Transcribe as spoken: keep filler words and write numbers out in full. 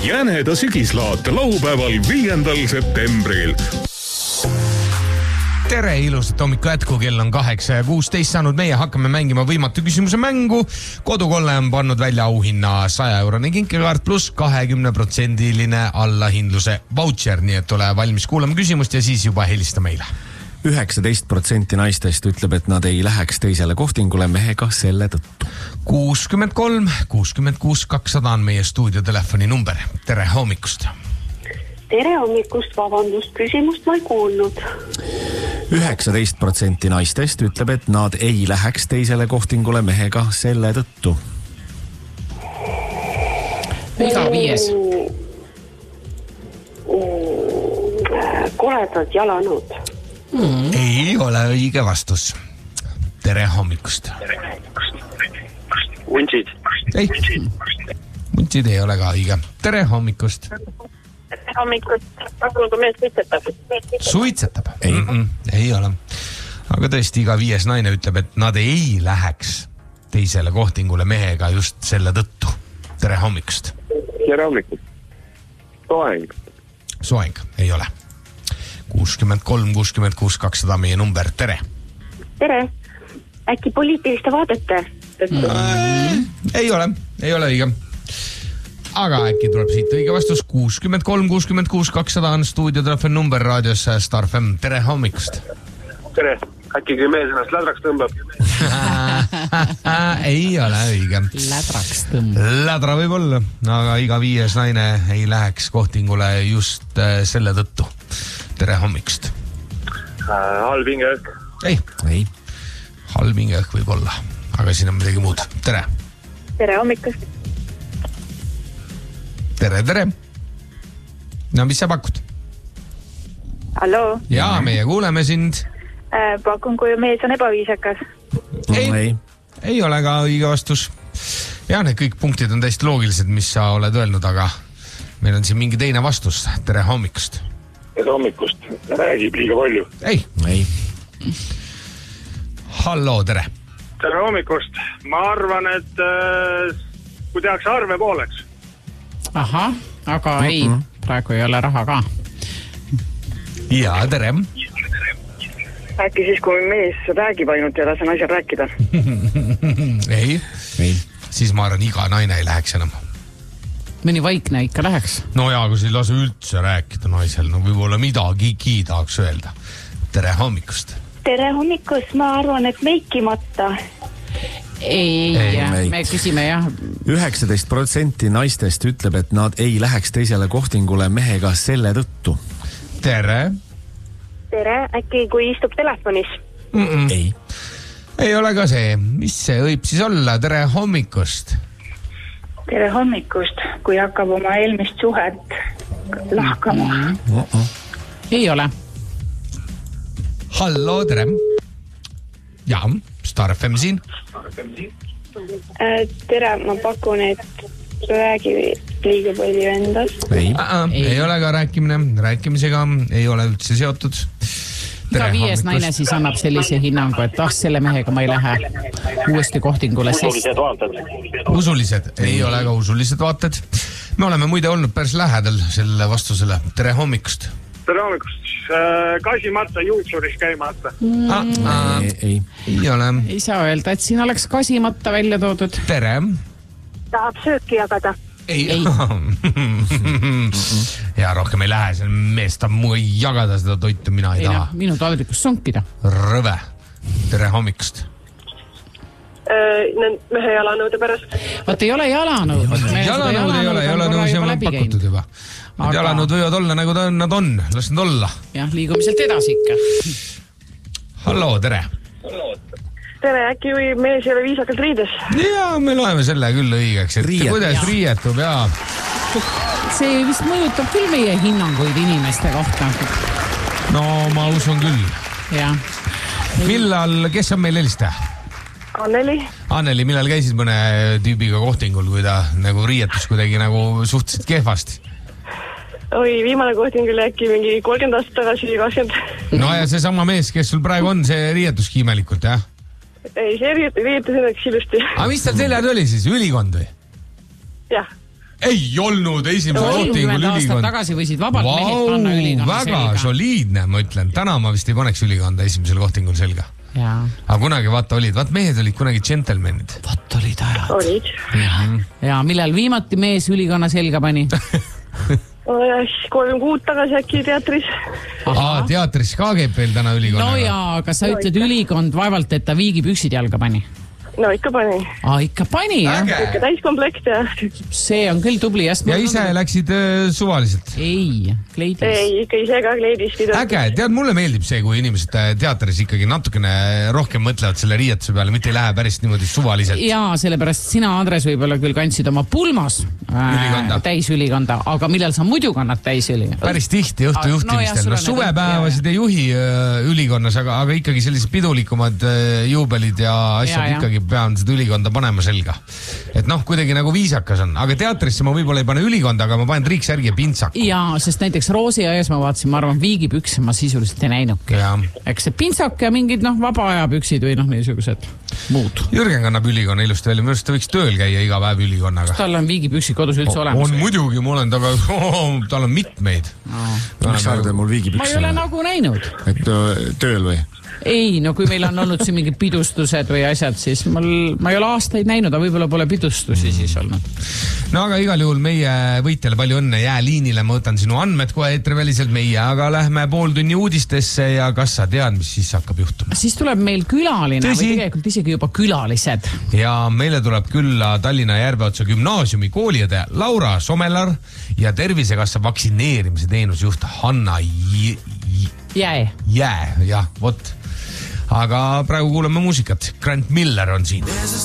Jäneda sügislaat laupäeval viiendal septembril. Tere, ilusat hommiku jätku, kell on kaheksa ja kuusteist saanud. Meie hakkame mängima võimatu küsimuse mängu. Kodukolle on pannud välja auhinna saja eurone kinkekaart pluss kahekümne protsendiline allahindluse voucher, nii et ole valmis kuulama küsimust ja siis juba helista meile. üheksateist protsenti naistest ütleb, et nad ei läheks teisele kohtingule mehega selle tõttu. kuuskümmend kolm kuuskümmend kuus kakssada on meie stuudiotelefoni number. Tere hommikust. Tere hommikust, vabandust, küsimust ma ei kuulnud. üheksateist protsenti naistest ütleb, et nad ei läheks teisele kohtingule mehega selle tõttu. Iga viies. Koledad jalanud. Mm. Ei ole õige vastus. Tere hommikust. Vuntsid. Ei, vuntsid ei ole ka õige. Tere hommikust. Tere hommikust. Aga kui mees suitsetab. Suitsetab? Ei. Mm -mm, ei ole. Aga tõesti iga viies naine ütleb, et nad ei läheks teisele kohtingule mehega just selle tõttu. Tere hommikust. Tere hommikust. Soeng. Soeng ei ole. kuuskümmend kolm kuuskümmend kuus kakssada meie number. Tere. Tere. Äkki poliitiliste vaadete? Mm. Ei ole, ei ole õige. Aga äkki tuleb siit õige vastus. kuuskümmend kolm kuuskümmend kuus kakssada on stuudiotelefon number raadios Star F M. Tere hommikust. Tere. Äkki kui mees ennast lädraks tõmbab? Ei ole õige. Lädraks tõmbab. Lädra võib olla, aga iga viies naine ei läheks kohtingule just selle tõttu. Tere hommikust. Äh, halb hingeõhk. Ei, ei. Halb hingeõhk võib olla, aga siin on midagi muud. Tere. Tere hommikust. Tere, tere. No mis sa pakud? Hallo. Jaa, meie kuuleme sind. Äh, pakun, kui mees on ebaviisakas. Ei, ei. ei ole ka õige vastus. Ja need kõik punktid on täiesti loogilised, mis sa oled öelnud, aga meil on siin mingi teine vastus. Tere hommikust. Tere hommikust. Räägib liiga palju. Ei. Ei. Hallo, tere. Tere hommikust. Ma arvan, et äh, kui tehakse arve pooleks. Ahah, aga mm-hmm. ei, praegu ei ole raha ka. Jaa, tere. Äkki siis, kui mees räägib ainult ja lase naisel rääkida? ei. ei. Siis ma arvan, iga naine ei läheks enam. Mõni vaikne ikka läheks. No jaa, kui sa ei lase üldse rääkida naisel, no võib-olla midagigi tahaks öelda. Tere hommikust. Tere hommikust, ma arvan, et meikimata. Ei, Ei, ei, me küsime jah. üheksateist protsenti naistest ütleb, et nad ei läheks teisele kohtingule mehega selle tõttu. Tere. Tere, äkki kui istub telefonis? Mm-mm. Ei. Ei ole ka see. Mis see võib siis olla? Tere hommikust. Tere hommikust, kui hakkab oma eelmist suhet lahkama. Mm-hmm. Uh-uh. Ei ole. Hallo, tere. Jaa, Star F M siin. Äh, tere, ma pakun, et räägi liiga palju endast. Ei. Uh-uh. Ei. ei ole ka rääkimine. Rääkimisega ei ole üldse seotud. Iga viies naine siis annab sellise hinnangu, et ah, selle mehega ma ei lähe uuesti kohtingule. Usulised vaated. Usulised. Ei ole ka usulised vaated. Me oleme muide olnud päris lähedal selle vastusele. Tere hommikust. Tere hommikust. Kasimata juuksuris käimata. Mm. Ah, ah. Ei, ei. ei ole. Ei saa öelda, et siin oleks kasimata välja toodud. Tere. Tahab sööki jagada. Ei, ei. ja rohkem ei lähe, see mees tahab mu jagada seda toitu, mina ei, ei taha. No, minu taldrikus sonkida. Rõve. Tere hommikust. Mehe jalanõude pärast. Vaat ei ole jalanõud. Jalanõud ei ole, jalanõud on pakutud juba. Aga... Jalanõud võivad olla nagu ta, nad on, las nad olla. Jah, liigumiselt edasi ikka. Hallo, tere. Tere, äkki või mees ei ole viisakalt riides? Jaa, me loeme selle küll õigeks, et Riiet. Kuidas ja. riietub, jaa. See vist mõjutab küll meie hinnanguid inimeste kohta. No ma usun küll. Jah. Millal, kes on meil helistaja? Anneli. Anneli, millal käisid mõne tüübiga kohtingul, kui ta nagu riietus kuidagi nagu suhteliselt kehvasti? Oi, viimane kohting oli äkki mingi kolmkümmend aastat tagasi, kakskümmend. No ja see sama mees, kes sul praegu on, see riietuski imelikult, jah? Ei, see riietus ennaks ilusti. Aga mis tal seljad oli siis? Ülikond või? Jah. ei olnud esimesel kohtingul kolmkümmend aastat ülikond. tagasi võisid vabalt Vau, mehed panna ülikonna väga selga. soliidne, ma ütlen. Täna ma vist ei paneks ülikonda esimesel kohtingul selga. Jaa. Aga kunagi vaata olid, vaat mehed olid kunagi džentelmenid. Vaat olid ajad. olid. Ja millal viimati mees ülikonna selga pani? kolm kuud tagasi äkki teatris. Aa, teatris ka käib veel täna ülikonnaga. No jaa, kas sa ütled ülikond vaevalt, et ta viigipüksid jalga pani? No ikka pani. Aa, ikka pani, jah? Ikka täiskomplekt, jah. See on küll tubli. Ja ise läksid äh, suvaliselt? Ei, kleidis. Ei, ikka ise ka kleidis. Äge, tead, mulle meeldib see, kui inimesed teatris ikkagi natukene rohkem mõtlevad selle riietuse peale, mitte ei lähe päris niimoodi suvaliselt. Jaa, sellepärast sina, Andres, võib-olla küll kandsid oma pulmas äh, täisülikonda, aga millal sa muidu kannad täisüli? Päris tihti õhtu juhtimistel. No, no suvepäevasid ei juhi äh, ülikonnas, aga, aga ikkagi sellised pidulikumad äh, juubelid ja asjad ja, ikkagi pean seda ülikonda panema selga. Et noh, kuidagi nagu viisakas on. Aga teatrisse ma võib-olla ei pane ülikonda, aga ma panen triiksärgi ja pintsaku. Jaa, sest näiteks Roosi ajas ma vaatasin, ma arvan, viigipükse ma sisuliselt ei näinudki. Eks see pintsak ja mingid noh, vaba aja püksid või noh, niisugused muud. Jürgen kannab ülikonna ilusti välja. Minu arust ta võiks tööl käia iga päev ülikonnaga. Tal on viigipüksid kodus üldse olemas. On muidugi, ma olen taga, oh, tal on mitmeid. No. Miks sa arvad, mul viigipükse? Ma ei ole nagu näinud. Et tööl või? Ei, no kui meil on olnud siin mingid pidustused või asjad, siis mul, ma ei ole aastaid näinud, aga võib-olla pole pidustusi siis olnud. No aga igal juhul meie võitjale palju õnne jääliinile, ma võtan sinu andmed kohe eetriväliselt meie, aga lähme pool tunni uudistesse ja kas sa tead, mis siis hakkab juhtuma? Siis tuleb meil külaline Tõsi. Või tegelikult isegi juba külalised. Ja meile tuleb külla Tallinna Järveotsa gümnaasiumi kooliõde Laura Somelar ja Tervisekassa vaktsineerimise teenusjuht Hanna J... Jää. Jää, jah, vot. Aga praegu kuuleme muusikat. Grant Miller on siin.